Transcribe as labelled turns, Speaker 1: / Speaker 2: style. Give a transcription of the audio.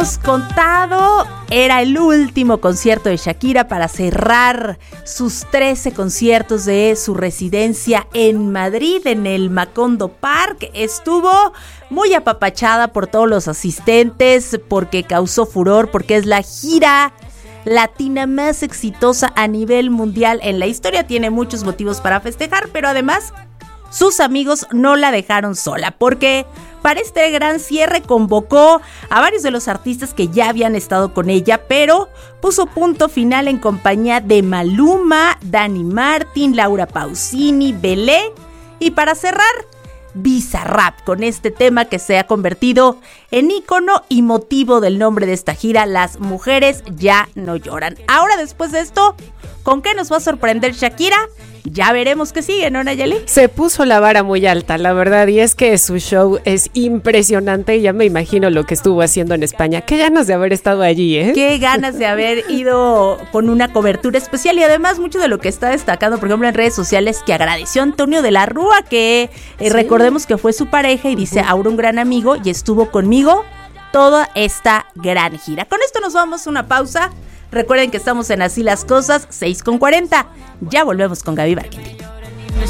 Speaker 1: habíamos contado, era el último concierto de Shakira para cerrar sus 13 conciertos de su residencia en Madrid, en el Macondo Park. Estuvo muy apapachada por todos los asistentes porque causó furor, porque es la gira latina más exitosa a nivel mundial en la historia. Tiene muchos motivos para festejar, pero además sus amigos no la dejaron sola, porque para este gran cierre convocó a varios de los artistas que ya habían estado con ella, pero puso punto final en compañía de Maluma, Dani Martin, Laura Pausini, Belé, y para cerrar, Bizarrap, con este tema que se ha convertido en ícono y motivo del nombre de esta gira, Las mujeres ya no lloran. Ahora, después de esto, ¿con qué nos va a sorprender Shakira? Ya veremos qué sigue, ¿no, Nayeli?
Speaker 2: Se puso la vara muy alta, la verdad, y es que su show es impresionante. Ya me imagino lo que estuvo haciendo en España. Qué ganas de haber estado allí, ¿eh?
Speaker 1: Qué ganas de haber ido con una cobertura especial, y además mucho de lo que está destacando, por ejemplo, en redes sociales, que agradeció a Antonio de la Rúa, que ¿sí? Recordemos que fue su pareja, y dice, ahora un gran amigo, y estuvo conmigo toda esta gran gira. Con esto nos vamos a una pausa. Recuerden que estamos en Así las Cosas, 6:40. Ya volvemos con Gaby Barquete.